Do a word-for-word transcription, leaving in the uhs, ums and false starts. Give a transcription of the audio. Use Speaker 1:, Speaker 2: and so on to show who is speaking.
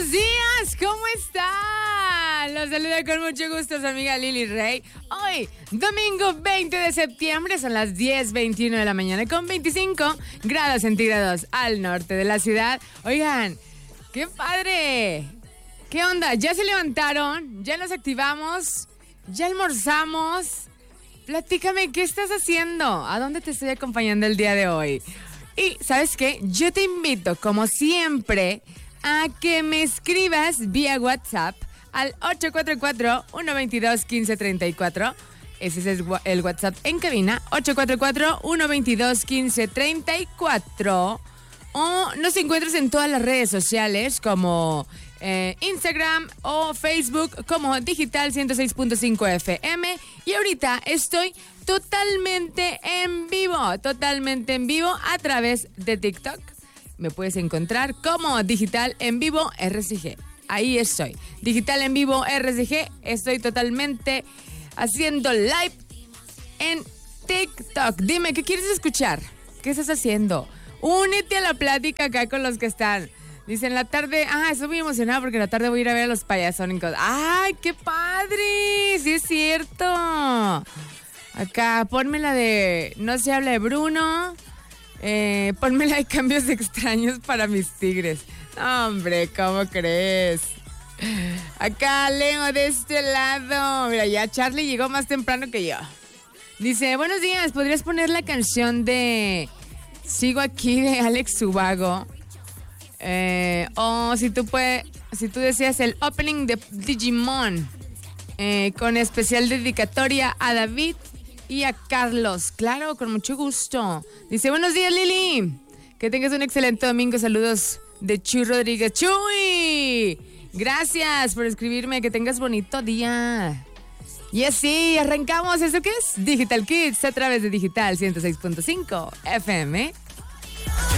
Speaker 1: buenos días, ¿cómo están? Los saluda con mucho gusto su amiga Lili Rey. Hoy, domingo veinte de septiembre, son las diez veintiuno de la mañana con veinticinco grados centígrados al norte de la ciudad. Oigan, ¡qué padre! ¿Qué onda? ¿Ya se levantaron? ¿Ya nos activamos? ¿Ya almorzamos? Platícame, ¿qué estás haciendo? ¿A dónde te estoy acompañando el día de hoy? Y, ¿sabes qué? Yo te invito, como siempre, a que me escribas vía WhatsApp al ocho cuatro cuatro, uno dos dos, uno cinco tres cuatro. Ese es el WhatsApp en cabina, ocho cuatro cuatro, uno dos dos, uno cinco tres cuatro. O nos encuentras en todas las redes sociales como eh, Instagram o Facebook como Digital ciento seis punto cinco F M. Y ahorita estoy totalmente en vivo, totalmente en vivo a través de TikTok. Me puedes encontrar como Digital en Vivo R C G. Ahí estoy. Digital en Vivo R C G. Estoy totalmente haciendo live en TikTok. Dime, ¿qué quieres escuchar? ¿Qué estás haciendo? Únete a la plática acá con los que están. Dice, en la tarde, ah, estoy muy emocionada porque en la tarde voy a ir a ver a los Payasónicos. ¡Ay, qué padre! Sí es cierto. Acá, ponme la de No se habla de Bruno. Eh, ponme la de Cambios extraños para mis tigres. No, hombre, ¿cómo crees? Acá, Leo, de este lado. Mira, ya Charlie llegó más temprano que yo. Dice, buenos días, ¿podrías poner la canción de Sigo aquí de Alex Ubago? Eh, o si tú puedes, si tú deseas el opening de Digimon, eh, con especial dedicatoria a David y a Carlos. Claro, con mucho gusto. Dice, buenos días, Lili. Que tengas un excelente domingo. Saludos de Chuy Rodríguez. ¡Chuy! Gracias por escribirme. Que tengas bonito día. Y así, arrancamos. ¿Eso qué es? Digital Kids a través de Digital ciento seis punto cinco F M.